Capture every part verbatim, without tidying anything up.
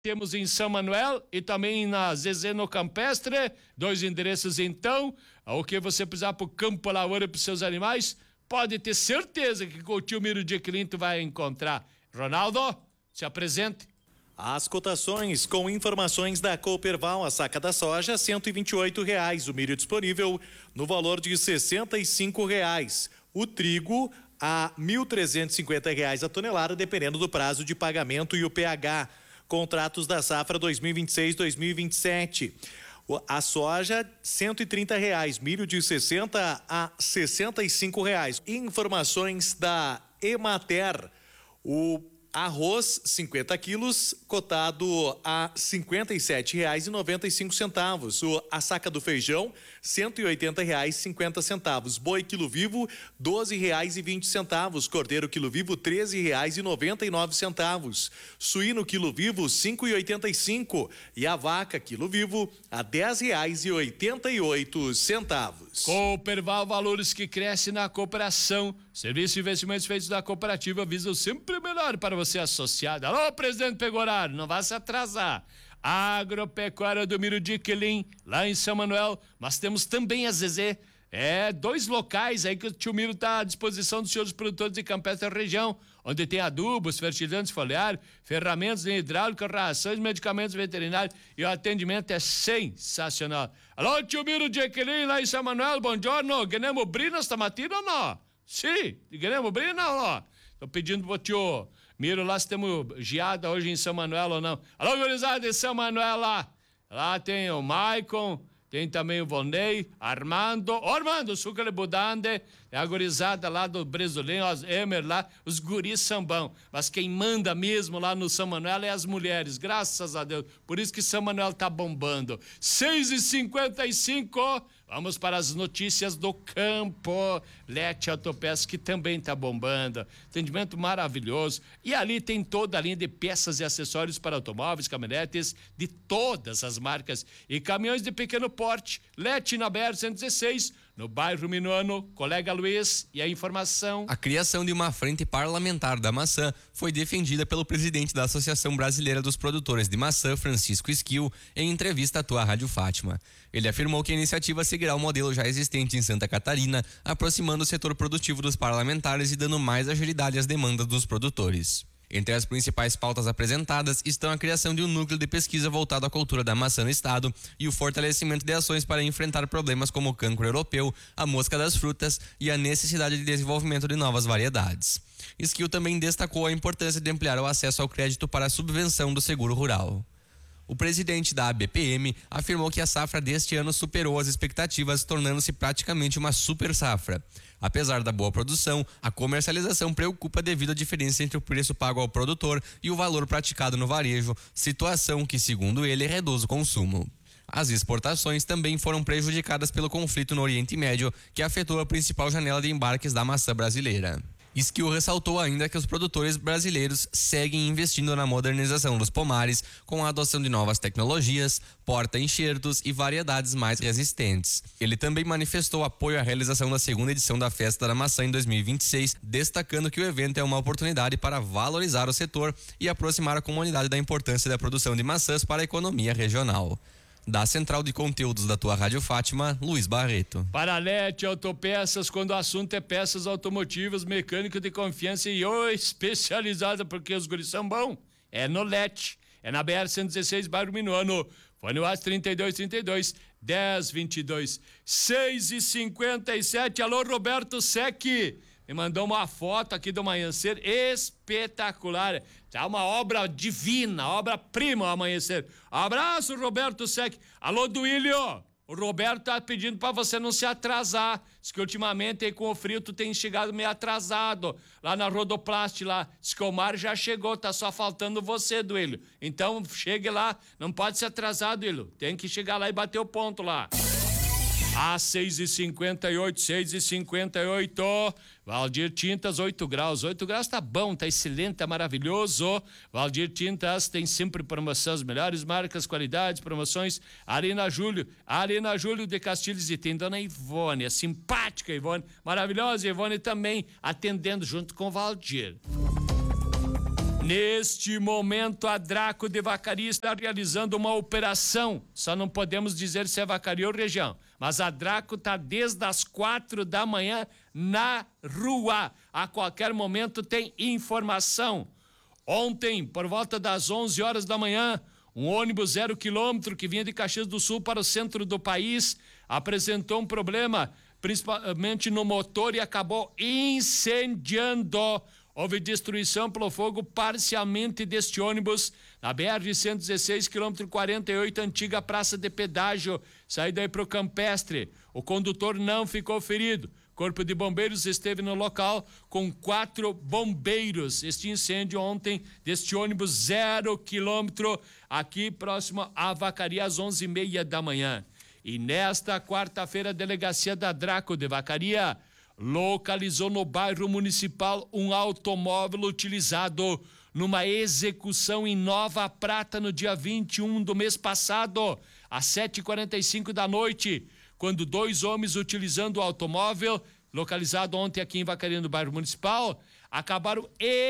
Temos em São Manuel e também na Zezé no Campestre, dois endereços então. O que você precisar para o campo, a lavoura e para os seus animais, pode ter certeza que com o tio Miro de Clinton vai encontrar. Ronaldo, se apresente. As cotações com informações da Cooperval, a saca da soja, cento e vinte e oito reais. O milho disponível no valor de sessenta e cinco reais. O trigo a mil trezentos e cinquenta reais a tonelada, dependendo do prazo de pagamento e o P H. Contratos da safra dois mil e vinte e seis, dois mil e vinte e sete. A soja, cento e trinta reais. Milho de sessenta a sessenta e cinco reais. Informações da Emater. O arroz, cinquenta quilos, cotado a cinquenta e sete reais e noventa e cinco centavos. O, a saca do feijão, cento e oitenta reais e cinquenta centavos. Boi quilo vivo, doze reais e vinte centavos. Cordeiro quilo vivo, treze reais e noventa e nove centavos. Suíno quilo vivo, cinco e oitenta e cinco. E a vaca quilo vivo, a dez reais e oitenta e oito centavos. Cooperval, valores que crescem na cooperação. Serviço de investimentos feitos da cooperativa visam sempre melhor para você associado. Alô, presidente Pegoraro, não vai se atrasar. Agropecuária do Miro de Quelim, lá em São Manuel, mas temos também a Zezé. É, dois locais aí que o tio Miro está à disposição dos senhores produtores de Campestre da região, onde tem adubos, fertilizantes foliares, ferramentas de hidráulica, rações, medicamentos veterinários, e o atendimento é sensacional. Alô, tio Miro de Quelim, lá em São Manuel, bom giorno, ganhamos brina stamattina ou não? Sim, ganhamos brina ou não? Tô pedindo pro tio Miro lá se temos geada hoje em São Manuel ou não. Alô, gurizada de São Manuel lá. Lá tem o Maicon, tem também o Vonei, Armando. Ô, Armando, Sucre Budande, é a gurizada lá do Bresolim, os Emer lá, os guris sambão. Mas quem manda mesmo lá no São Manuel é as mulheres, graças a Deus. Por isso que São Manuel tá bombando. seis e cinquenta e cinco. Vamos para as notícias do campo. Lete Autopeças, que também está bombando. Atendimento maravilhoso. E ali tem toda a linha de peças e acessórios para automóveis, caminhonetes de todas as marcas e caminhões de pequeno porte. Lete na B R cento e dezesseis, no bairro Minuano. Colega Luiz, e a informação? A criação de uma frente parlamentar da maçã foi defendida pelo presidente da Associação Brasileira dos Produtores de Maçã, Francisco Esquil, em entrevista à tua Rádio Fátima. Ele afirmou que a iniciativa seguirá o modelo já existente em Santa Catarina, aproximando o setor produtivo dos parlamentares e dando mais agilidade às demandas dos produtores. Entre as principais pautas apresentadas estão a criação de um núcleo de pesquisa voltado à cultura da maçã no estado e o fortalecimento de ações para enfrentar problemas como o cancro europeu, a mosca das frutas e a necessidade de desenvolvimento de novas variedades. Esquil também destacou a importância de ampliar o acesso ao crédito para a subvenção do seguro rural. O presidente da A B P M afirmou que a safra deste ano superou as expectativas, tornando-se praticamente uma super safra. Apesar da boa produção, a comercialização preocupa devido à diferença entre o preço pago ao produtor e o valor praticado no varejo, situação que, segundo ele, reduz o consumo. As exportações também foram prejudicadas pelo conflito no Oriente Médio, que afetou a principal janela de embarques da maçã brasileira. Esquil ressaltou ainda que os produtores brasileiros seguem investindo na modernização dos pomares, com a adoção de novas tecnologias, porta-enxertos e variedades mais resistentes. Ele também manifestou apoio à realização da segunda edição da Festa da Maçã em dois mil e vinte e seis, destacando que o evento é uma oportunidade para valorizar o setor e aproximar a comunidade da importância da produção de maçãs para a economia regional. Da Central de Conteúdos da tua Rádio Fátima, Luiz Barreto. Para Lete Autopeças, quando o assunto é peças automotivas, mecânica de confiança e oh, especializada, porque os guris são bons, é no Lete, é na B R cento e dezesseis, bairro Minuano. Foi no WhatsApp trinta e dois, trinta e dois, dez, vinte e dois, seis e cinquenta e sete. Alô, Roberto Sec, me mandou uma foto aqui do Amanhecer espetacular. Tá uma obra divina, obra-prima o Amanhecer. Abraço, Roberto Sec. Alô, Duílio. O Roberto tá pedindo pra você não se atrasar. Diz que ultimamente aí com o frio tu tem chegado meio atrasado. Lá na Rodoplast lá. Diz que o mar já chegou, tá só faltando você, Duílio. Então chegue lá, não pode se atrasar, Duílio. Tem que chegar lá e bater o ponto lá. Às seis e cinquenta e oito, seis e cinquenta e oito. Valdir Tintas, oito graus. oito graus tá bom, tá excelente, tá maravilhoso. Valdir Tintas tem sempre promoções, melhores marcas, qualidades, promoções. Arena Júlio, Arena Júlio de Castilhos, e tem Dona Ivone, a simpática Ivone, maravilhosa Ivone também atendendo junto com o Valdir. Neste momento, a Draco de Vacaria está realizando uma operação. Só não podemos dizer se é Vacaria ou região. Mas a Draco está desde as quatro da manhã na rua. A qualquer momento tem informação. Ontem, por volta das onze horas da manhã, um ônibus zero quilômetro que vinha de Caxias do Sul para o centro do país apresentou um problema, principalmente no motor, e acabou incendiando. Houve destruição pelo fogo parcialmente deste ônibus na B R cento e dezesseis, quilômetro quarenta e oito, antiga praça de pedágio, saída aí para o Campestre. O condutor não ficou ferido. Corpo de Bombeiros esteve no local com quatro bombeiros. Este incêndio ontem deste ônibus zero quilômetro, aqui próximo à Vacaria, às onze e meia da manhã. E nesta quarta-feira, a delegacia da Draco de Vacaria localizou no bairro municipal um automóvel utilizado numa execução em Nova Prata no dia vinte e um do mês passado, às sete e quarenta e cinco da noite, quando dois homens utilizando o automóvel, localizado ontem aqui em Vacaria, no bairro municipal, acabaram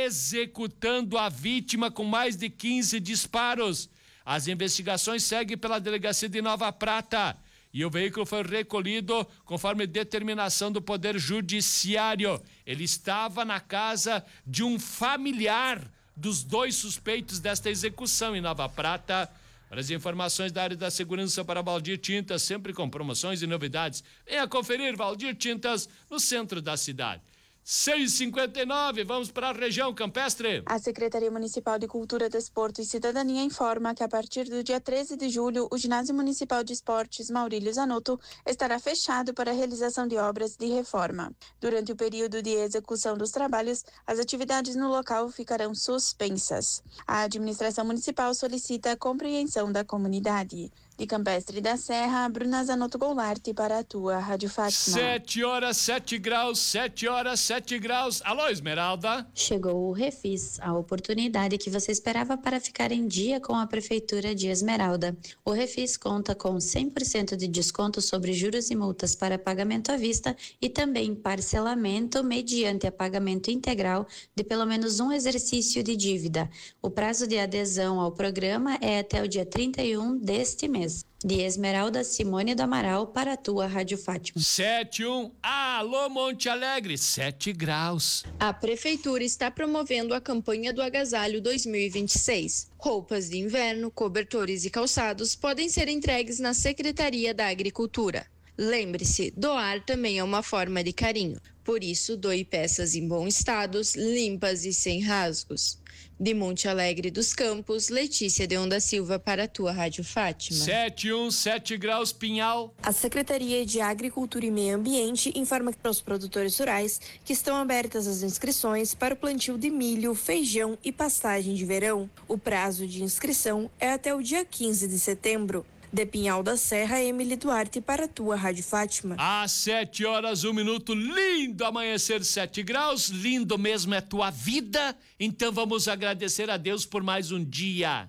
executando a vítima com mais de quinze disparos. As investigações seguem pela delegacia de Nova Prata e o veículo foi recolhido conforme determinação do Poder Judiciário. Ele estava na casa de um familiar dos dois suspeitos desta execução em Nova Prata. Para as informações da área da segurança para Valdir Tintas, sempre com promoções e novidades, venha conferir Valdir Tintas no centro da cidade. seis e cinquenta e nove, vamos para a região Campestre. A Secretaria Municipal de Cultura, Desporto e Cidadania informa que a partir do dia treze de julho, o Ginásio Municipal de Esportes Maurílio Zanotto estará fechado para a realização de obras de reforma. Durante o período de execução dos trabalhos, as atividades no local ficarão suspensas. A administração municipal solicita a compreensão da comunidade. De Campestre da Serra, Bruna Zanotto Goulart para a tua Rádio Fátima. Sete horas, sete graus, sete horas, sete graus. Alô, Esmeralda. Chegou o Refis, a oportunidade que você esperava para ficar em dia com a Prefeitura de Esmeralda. O Refis conta com cem por cento de desconto sobre juros e multas para pagamento à vista e também parcelamento mediante a pagamento integral de pelo menos um exercício de dívida. O prazo de adesão ao programa é até o dia trinta e um deste mês. De Esmeralda, Simone do Amaral para a tua Rádio Fátima. sete um, alô Monte Alegre, sete graus. A Prefeitura está promovendo a campanha do Agasalho dois mil e vinte e seis. Roupas de inverno, cobertores e calçados podem ser entregues na Secretaria da Agricultura. Lembre-se, doar também é uma forma de carinho. Por isso, doe peças em bom estado, limpas e sem rasgos. De Monte Alegre dos Campos, Letícia de Onda Silva para a tua Rádio Fátima. sete um, sete graus, Pinhal. A Secretaria de Agricultura e Meio Ambiente informa para os produtores rurais que estão abertas as inscrições para o plantio de milho, feijão e pastagem de verão. O prazo de inscrição é até o dia quinze de setembro. De Pinhal da Serra, Emily Duarte para a tua Rádio Fátima. Às sete horas, um minuto, lindo amanhecer, sete graus, lindo mesmo é tua vida, então vamos agradecer a Deus por mais um dia.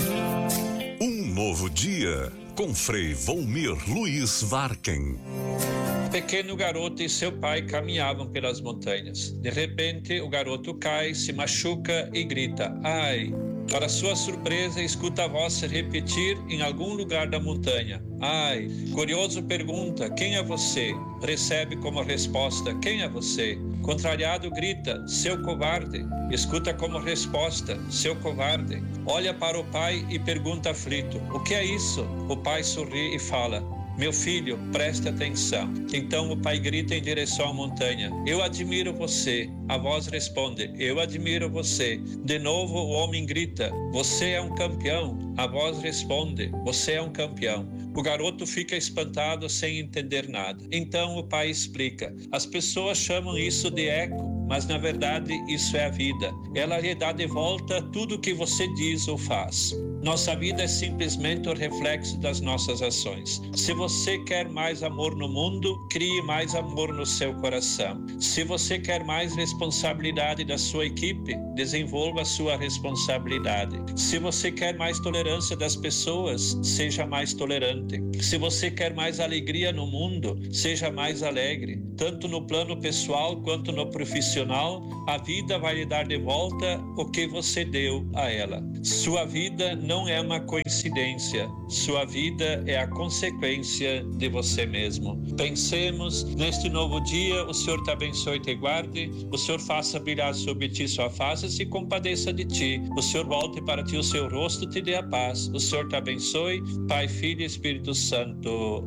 Um novo dia, com Frei Volmir Luiz Varken. Pequeno garoto e seu pai caminhavam pelas montanhas. De repente, o garoto cai, se machuca e grita, ai! Para sua surpresa, escuta a voz se repetir em algum lugar da montanha. Ai! Curioso pergunta, quem é você? Recebe como resposta, quem é você? Contrariado grita, seu covarde. Escuta como resposta, seu covarde. Olha para o pai e pergunta aflito, o que é isso? O pai sorri e fala, meu filho, preste atenção. Então o pai grita em direção à montanha. Eu admiro você. A voz responde, eu admiro você. De novo o homem grita, você é um campeão. A voz responde, você é um campeão. O garoto fica espantado sem entender nada. Então o pai explica, as pessoas chamam isso de eco, mas na verdade isso é a vida. Ela lhe dá de volta tudo o que você diz ou faz. Nossa vida é simplesmente o reflexo das nossas ações. Se você quer mais amor no mundo, crie mais amor no seu coração. Se você quer mais responsabilidade da sua equipe, desenvolva a sua responsabilidade. Se você quer mais tolerância das pessoas, seja mais tolerante. Se você quer mais alegria no mundo, seja mais alegre. Tanto no plano pessoal quanto no profissional, a vida vai lhe dar de volta o que você deu a ela. Sua vida não é uma coincidência. Sua vida é a consequência de você mesmo. Pensemos neste novo dia, o Senhor te abençoe e te guarde, o Senhor faça brilhar sobre ti sua face e se compadeça de ti. O Senhor volte para ti o seu rosto e te dê a paz. O Senhor te abençoe, Pai, Filho e Espírito Santo.